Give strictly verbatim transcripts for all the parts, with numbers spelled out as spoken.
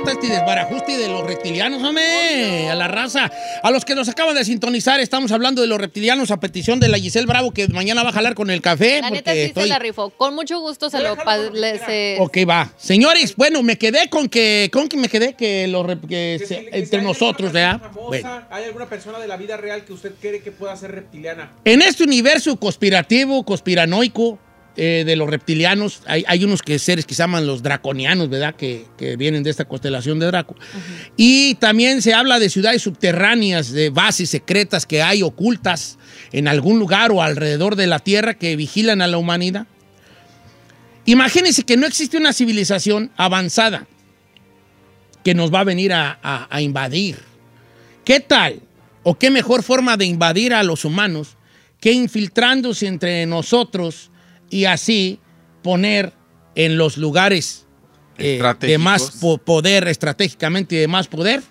Este desbarajuste de los reptilianos, hombre, a la raza. A los que nos acaban de sintonizar, estamos hablando de los reptilianos a petición de la Giselle Bravo, que mañana va a jalar con el café. La neta sí estoy... se la rifó. Con mucho gusto se lo... Le, se... Ok, va. Señores, bueno, me quedé con que... ¿Con que me quedé? Que, lo, que, que se, si, entre si nosotros, ¿verdad? Famosa, bueno. ¿Hay alguna persona de la vida real que usted cree que pueda ser reptiliana? En este universo conspirativo, conspiranoico, Eh, de los reptilianos, hay, hay unos que seres que se llaman los draconianos, ¿verdad? Que, que vienen de esta constelación de Draco. Uh-huh. Y también se habla de ciudades subterráneas, de bases secretas que hay ocultas en algún lugar o alrededor de la Tierra que vigilan a la humanidad. Imagínense que no existe una civilización avanzada que nos va a venir a, a, a invadir. ¿Qué tal? ¿O qué mejor forma de invadir a los humanos que infiltrándose entre nosotros y así poner en los lugares eh, de más po poder, estratégicamente de más poder,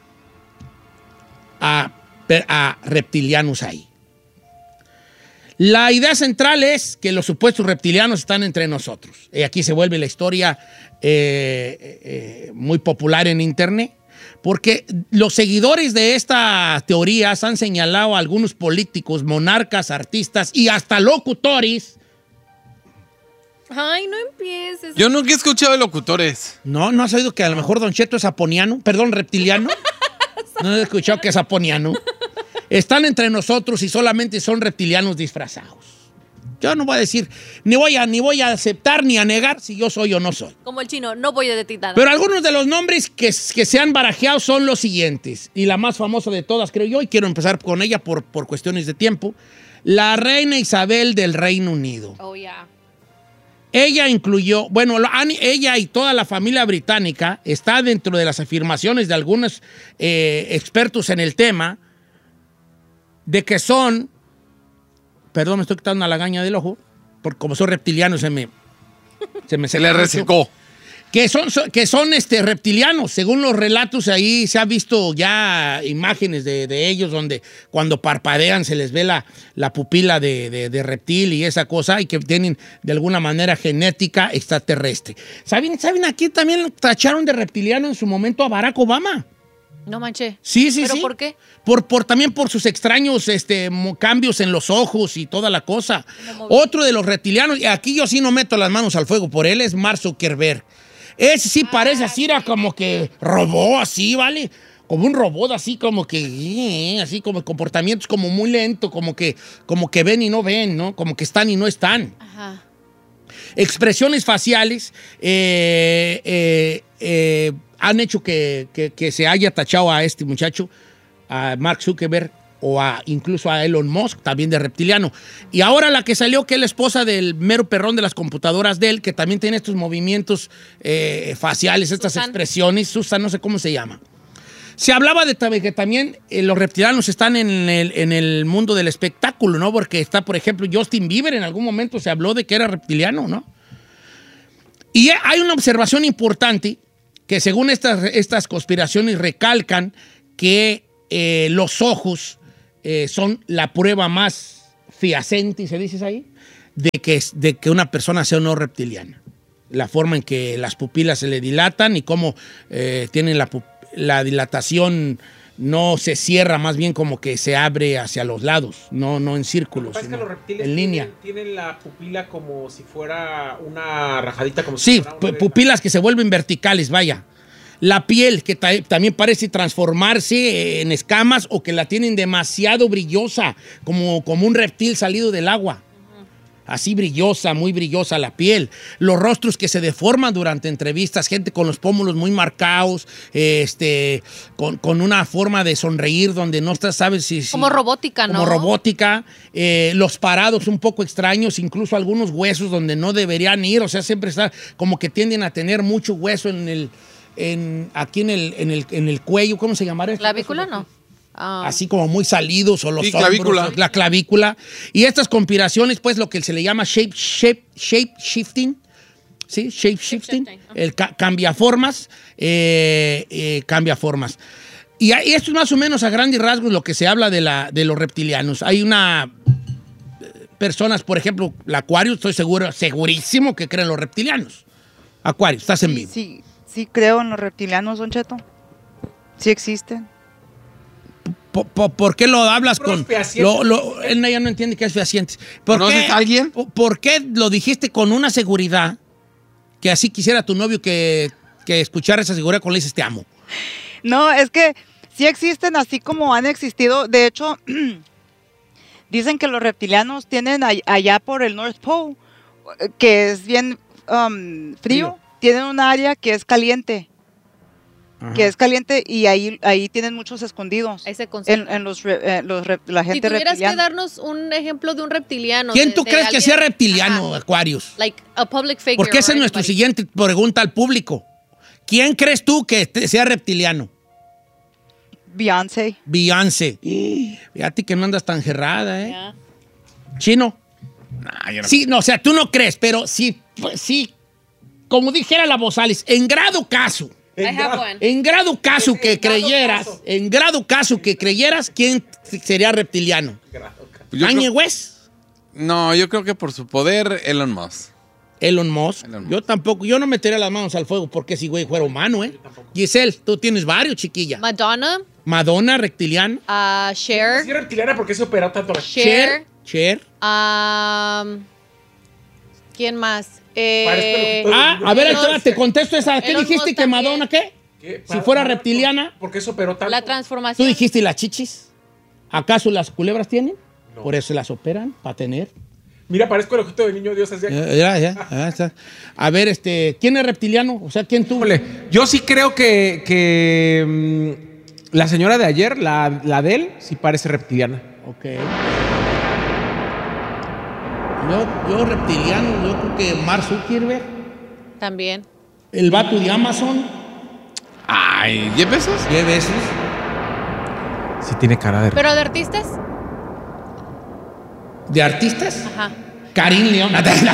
a, a reptilianos ahí? La idea central es que los supuestos reptilianos están entre nosotros. Y aquí se vuelve la historia eh, eh, muy popular en Internet, porque los seguidores de esta teoría han señalado a algunos políticos, monarcas, artistas y hasta locutores. Ay, no empieces. Yo nunca he escuchado de locutores. No, ¿no has oído que a lo mejor Don Cheto es aponiano? Perdón, reptiliano. No he escuchado que es aponiano. Están entre nosotros y solamente son reptilianos disfrazados. Yo no voy a decir, ni voy a, ni voy a aceptar ni a negar si yo soy o no soy. Como el chino, no voy a decir nada. Pero algunos de los nombres que, que se han barajeado son los siguientes. Y la más famosa de todas, creo yo, y quiero empezar con ella por, por cuestiones de tiempo. La reina Isabel del Reino Unido. Oh, yeah. Ella incluyó, bueno, ella y toda la familia británica está dentro de las afirmaciones de algunos eh, expertos en el tema de que son, perdón, me estoy quitando una lagaña del ojo, porque como soy reptiliano se me... Se, me se le resecó. Que son, son, que son este, reptilianos. Según los relatos, ahí se ha visto ya imágenes de, de ellos donde cuando parpadean se les ve la, la pupila de, de, de reptil y esa cosa, y que tienen de alguna manera genética extraterrestre. ¿Saben, ¿saben aquí también tacharon de reptiliano en su momento a Barack Obama? No manché. Sí, sí, ¿Pero sí. por qué? Por, por, también por sus extraños este, cambios en los ojos y toda la cosa. Otro de los reptilianos, y aquí yo sí no meto las manos al fuego por él, es Mark Zuckerberg. Ese sí parece así, era como que robó así, ¿vale? Como un robot así, como que, eh, así como comportamientos como muy lento, como que, como que ven y no ven, ¿no? Como que están y no están. Ajá. Expresiones faciales eh, eh, eh, han hecho que, que, que se haya tachado a este muchacho, a Mark Zuckerberg, o a, incluso a Elon Musk, también de reptiliano. Y ahora la que salió, que es la esposa del mero perrón de las computadoras de él, que también tiene estos movimientos eh, faciales, estas Susan. expresiones, Susan, no sé cómo se llama. Se hablaba de que también eh, los reptilianos están en el, en el mundo del espectáculo, ¿no? Porque está, por ejemplo, Justin Bieber, en algún momento se habló de que era reptiliano, ¿no? Y hay una observación importante que según estas, estas conspiraciones recalcan que eh, los ojos Eh, son la prueba más fehaciente, ¿se dice ahí? De que, de que una persona sea o no reptiliana. La forma en que las pupilas se le dilatan y cómo eh, tienen la, la dilatación, no se cierra, más bien como que se abre hacia los lados, no, no en círculos, sino que los reptiles en línea. Tienen, tienen la pupila como si fuera una rajadita. Como sí, si fuera una pupilas que se vuelven verticales, vaya. La piel, que ta también parece transformarse en escamas o que la tienen demasiado brillosa, como, como un reptil salido del agua. Así brillosa, muy brillosa la piel. Los rostros que se deforman durante entrevistas, gente con los pómulos muy marcados, este, con, con una forma de sonreír donde no estás, sabes si... si como robótica, ¿no? Como robótica. Eh, los parados un poco extraños, incluso algunos huesos donde no deberían ir. O sea, siempre está como que tienden a tener mucho hueso en el... En, aquí en el, en, el, en el cuello, ¿cómo se llamará esto? ¿Clavícula no? Ah. Así como muy salidos o los sí, hombros, clavícula. la clavícula. Y estas conspiraciones, pues lo que se le llama shape, shape, shape shifting, ¿sí? Shape shifting, el ca cambia formas, eh, eh, cambia formas. Y, y esto es más o menos a grandes rasgos lo que se habla de, la, de los reptilianos. Hay una... personas, por ejemplo, la Acuario, estoy seguro, segurísimo que creen los reptilianos. Acuario, estás en vivo. Sí, sí creo en los reptilianos, Don Cheto. Sí existen. ¿Por, por, por qué lo hablas Puros con...? fehacientes. Lo, lo, él ya no entiende qué es fehacientes. ¿Por ¿Conoces qué, a alguien? por- ¿Por qué lo dijiste con una seguridad que así quisiera tu novio que, que escuchara esa seguridad cuando le dices te amo? No, es que sí existen así como han existido. De hecho, dicen que los reptilianos tienen all- allá por el North Pole, que es bien um, frío, Frío. tienen un área que es caliente. Ajá. Que es caliente y ahí, ahí tienen muchos escondidos. Ahí se conserva. En, en los, re- eh, los re- la Si gente tuvieras que reptiliana. darnos un ejemplo de un reptiliano. ¿Quién de- tú de crees que alguien- sea reptiliano, Ajá. Aquarius? Like a public figure. Porque esa or es nuestra anybody. siguiente pregunta al público. ¿Quién crees tú que te- sea reptiliano? Beyoncé. Beyoncé. Fíjate que no andas tan gerrada, ¿eh? Yeah. Chino. Nah, yo no- Sí, no, o sea, tú no crees, pero sí, pues, sí, como dijera la Bozales, en grado caso, I have one. en grado caso En que grado creyeras, caso. en grado caso que creyeras, ¿quién sería reptiliano? yo ¿Kanye creo- West? No, yo creo que por su poder, Elon Musk. Elon Musk. Elon Musk. Yo tampoco, yo no metería las manos al fuego porque ese güey fuera humano, ¿eh? Giselle, tú tienes varios, chiquilla. Madonna, Madonna, reptiliano. uh, Cher, Sí, reptiliana, ¿por qué se operó tanto la Cher, Cher. um, ¿quién más? Eh, Parece que lo- Ah, a ver, ahí te va, Elon- te contesto esa. ¿Qué Elon dijiste Musk que también. Madonna qué? ¿Qué? Si fuera reptiliana. ¿Por qué se operó tanto? la Tú transformación. dijiste, ¿y las chichis? ¿Acaso las culebras tienen? No. Por eso las operan, para tener. Mira, parezco el ojito del niño Dios. Así. Eh, ya, ya, ya está. A ver, este, ¿quién es reptiliano? O sea, ¿quién tú? Híjole, yo sí creo que, que mm, la señora de ayer, la, la de él, sí parece reptiliana. Ok. Yo, yo reptiliano, yo creo que Mark Zuckerberg, También. el vato de Amazon, Ay, ¿diez pesos? diez veces. Sí tiene cara de... Pero de artistas, ¿De artistas? ajá. Karim León.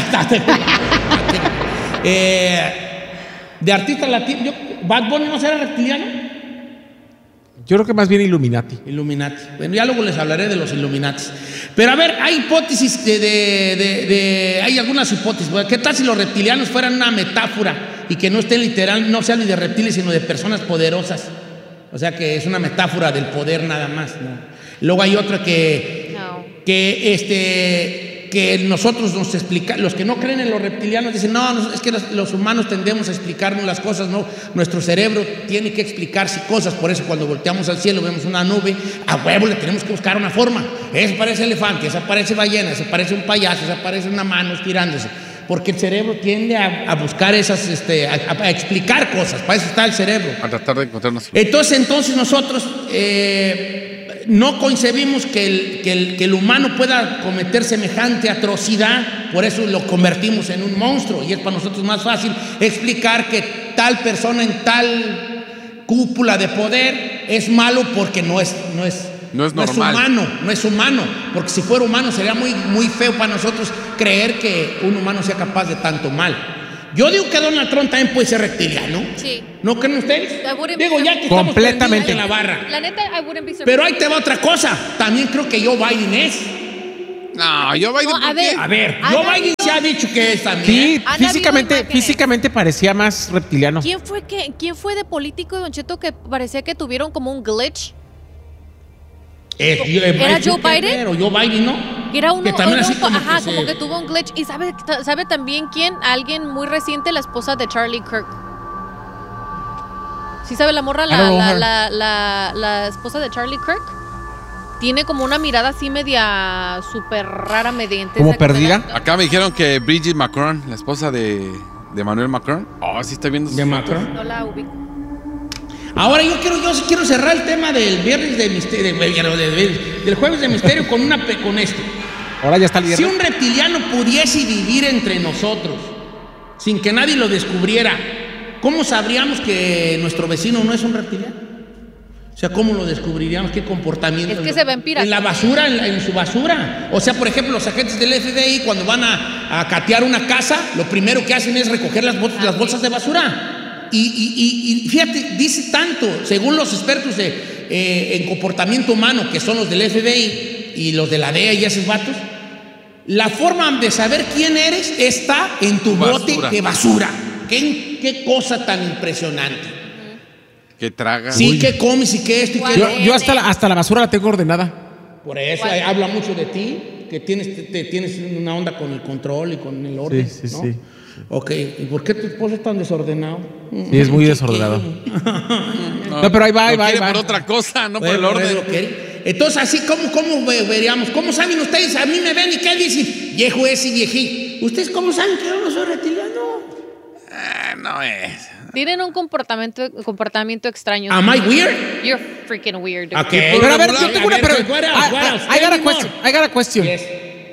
eh, de artistas latinos, yo- ¿Bad Bunny no será reptiliano? Yo creo que más bien Illuminati. Illuminati. Bueno, ya luego les hablaré de los Illuminati. Pero a ver, hay hipótesis de, de- de- de- hay algunas hipótesis. Bueno, ¿qué tal si los reptilianos fueran una metáfora y que no estén literal, no sean ni de reptiles, sino de personas poderosas? O sea, que es una metáfora del poder nada más, ¿no? Luego hay otra que, No. que este que nosotros nos explica, los que no creen en los reptilianos dicen, no, no, es que los, los humanos tendemos a explicarnos las cosas, no, nuestro cerebro tiene que explicarse cosas, por eso cuando volteamos al cielo vemos una nube, a huevo le tenemos que buscar una forma, esa parece elefante, esa parece ballena, esa parece un payaso, esa parece una mano estirándose, porque el cerebro tiende a, a buscar esas, este, a, a explicar cosas, para eso está el cerebro. A tratar de encontrarnos. Entonces, entonces nosotros eh, no concebimos que el, que, el, que el humano pueda cometer semejante atrocidad, por eso lo convertimos en un monstruo y es para nosotros más fácil explicar que tal persona en tal cúpula de poder es malo porque no es, no es, No es normal. humano, no es humano, porque si fuera humano sería muy, muy feo para nosotros creer que un humano sea capaz de tanto mal. Yo digo que Donald Trump también puede ser reptiliano. Sí. ¿No creen ustedes? I wouldn't be Digo, ya que estamos Completamente. prendidos en la barra. La neta, I wouldn't be surprised. Pero ahí te va otra cosa. También creo que Joe Biden es. No, yo Biden. No, a ¿por ver. qué? A ver, Han Joe habido- Biden se ha dicho que es también. Sí, Han físicamente, habido imágenes. físicamente parecía más reptiliano. ¿Quién fue, que, ¿Quién fue de político, Don Cheto, que parecía que tuvieron como un glitch? Eh, eh, ¿Era Mike Joe Zuckerberg Biden? O Joe Biden, ¿no? Que era uno, Que también uno- así como ajá, que como se- que tuvo un glitch. ¿Y sabe, sabe también quién? Alguien muy reciente, la esposa de Charlie Kirk. ¿Sí sabe la morra? I La, don't know la, her. la, la, la esposa de Charlie Kirk. Tiene como una mirada así media súper rara, media intensa. ¿Como que te perdida? da- Acá me dijeron que Brigitte Macron, la esposa de, de Manuel Macron. Oh, sí está viendo sus De fotos. Macron. No la ubico. Ahora yo quiero, yo sí quiero cerrar el tema del viernes de misterio, de- de- de- del jueves de misterio con una pe- con esto. Ahora ya está el Si viernes. un reptiliano pudiese vivir entre nosotros sin que nadie lo descubriera, ¿cómo sabríamos que nuestro vecino no es un reptiliano? O sea, ¿cómo lo descubriríamos? ¿Qué comportamiento? Es que se ven piratas. En la basura, en, la- en su basura. O sea, por ejemplo, los agentes del F B I cuando van a, a catear una casa, lo primero que hacen es recoger las, bol- las bolsas de basura. Y, y- y- y fíjate, dice tanto, según los expertos de, eh, en comportamiento humano, que son los del F B I y los de la D E A y esos vatos, la forma de saber quién eres está en tu Basura. bote de basura. ¿Qué qué cosa tan impresionante. Que traga. Sí, Uy. qué comes y qué esto y qué Yo, lo- yo hasta, la, hasta la basura la tengo ordenada. Por eso ¿Cuál? eh, habla mucho de ti, que tienes, te, te- tienes una onda con el control y con el orden. Sí, sí, ¿no? sí. Ok, ¿y por qué tu esposo es tan desordenado? Sí, es muy desordenado. No, No, pero ahí va, ahí lo va, ahí quiere va. por otra cosa, no Bueno, por el es orden. lo que él- Entonces, así, ¿cómo, cómo ve- veríamos? ¿Cómo saben ustedes? A mí me ven y ¿qué dicen? Viejo ese y viejí. ¿Ustedes cómo saben que yo no soy reptiliano? Ah, no es. Tienen un comportamiento, comportamiento extraño. ¿Am I weird? You're freaking weird. Ok. Pero a ver, yo tengo una A ver, pregunta. what else, I, what else? I- I got Tell a me question. more. I got a question. Yes.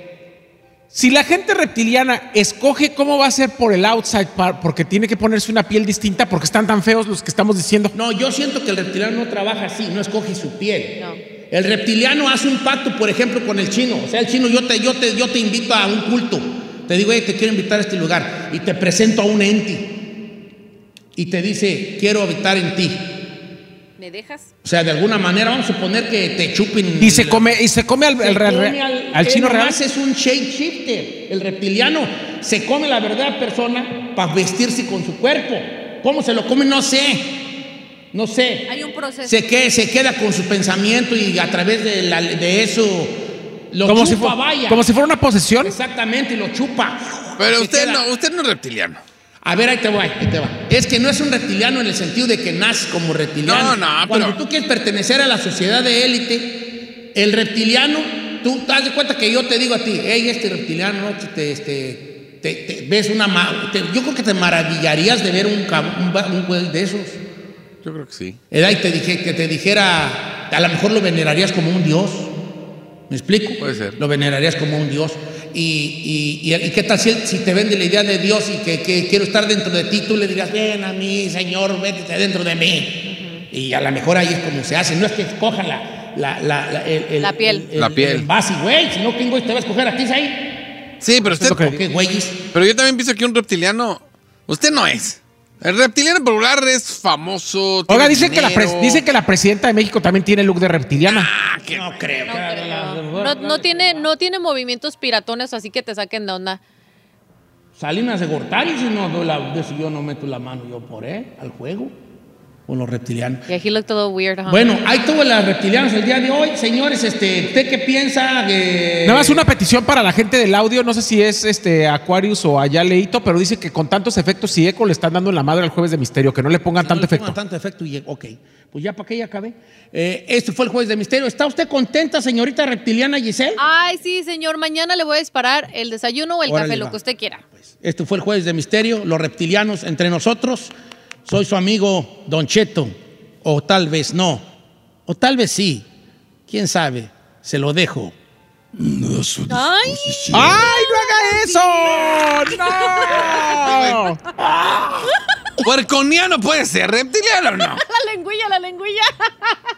Si la gente reptiliana escoge cómo va a ser por el outside, par- porque tiene que ponerse una piel distinta, porque están tan feos los que estamos diciendo. No, yo siento que el reptiliano no trabaja así, no escoge su piel. No. El reptiliano hace un pacto, por ejemplo, con el chino. O sea, el chino, yo te, yo te, yo te invito a un culto. Te digo, hey, te quiero invitar a este lugar. Y te presento a un enti. Y te dice, quiero habitar en ti. ¿Me dejas? O sea, de alguna manera vamos a suponer que te chupen. Y se come, y se come al, Se al real- come al, al chino él real. nomás es un shapeshifter. El reptiliano se come la verdadera persona para vestirse con su cuerpo. ¿Cómo se lo come? No sé. No sé. Hay un proceso. Se, que, se queda con su pensamiento y a través de, la- de eso lo Como si, chupa, fu- vaya. como si fuera una posesión. Exactamente, lo chupa. Pero Se usted queda- no, usted no es reptiliano. A ver, ahí te voy, ahí te va. Es que no es un reptiliano en el sentido de que nace como reptiliano. No, no, Cuando pero- tú quieres pertenecer a la sociedad de élite, el reptiliano, tú te das de cuenta que yo te digo a ti, hey, este reptiliano, ¿no? te, este, te, te ves una... ma- te- yo creo que te maravillarías de ver un, cab- un, va- un güey de esos. Yo creo que sí. ¿Verdad? Y te dije, que te dijera, a lo mejor lo venerarías como un dios. ¿Me explico? Puede ser. Lo venerarías como un dios. Y, y, y, y qué tal si, él- si te vende la idea de Dios y que, que quiero estar dentro de ti, tú le digas, ven a mí, Señor, vete dentro de mí. Uh-huh. Y a lo mejor ahí es como se hace. No es que escojan la, la, la, la, el, el- La piel. el- La el- piel. el envase, güey. Si no, ¿quién güey te va a escoger a ti, ahí? Sí, pero usted. ¿Por qué, güeyes? Pero yo también pienso que un reptiliano. Usted no es. El reptiliano popular es famoso. Oiga, tiene dicen que, la dinero. pres- dicen que la presidenta de México también tiene look de reptiliana. Ah, que No creo. No, que- creo. No, no tiene, no tiene movimientos piratones, así que te saquen de onda. Salinas de Gortari, si no, doy la- de si yo no meto la mano yo por él, al juego, con los reptilianos. Yeah, he looked a little weird, huh? Bueno, ahí tuvo las reptilianos el día de hoy. Señores, este, ¿usted qué piensa? Eh, Nada más una petición para la gente del audio, no sé si es este Aquarius o allá Leito, pero dice que con tantos efectos y eco le están dando en la madre al Jueves de Misterio, que no le pongan no tanto le pongan efecto. tanto efecto y ok. Pues ya para qué ya acabé. Eh, este fue el Jueves de Misterio. ¿Está usted contenta, señorita reptiliana Giselle? Ay, sí, señor. Mañana le voy a disparar el desayuno o el Órale, café, lo va. que usted quiera. Este fue el Jueves de Misterio, los reptilianos entre nosotros. Soy su amigo Don Cheto, o tal vez no, o tal vez sí. ¿Quién sabe? Se lo dejo. Ay, ¡Ay, no haga eso! ¡No! puerconiano puede ser, reptiliano no. la lengüilla, la lengüilla.